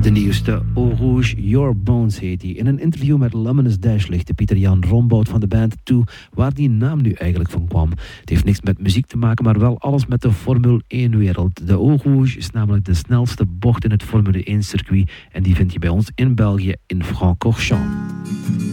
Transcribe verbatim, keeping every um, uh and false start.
De nieuwste Eau Rouge, Your Bones heet hij. In een interview met Luminous Dash lichtte Pieter-Jan Rombout van de band toe waar die naam nu eigenlijk van kwam. Het heeft niks met muziek te maken, maar wel alles met de Formule één wereld. De Eau Rouge is namelijk de snelste bocht in het Formule één circuit en die vind je bij ons in België in Francorchamps.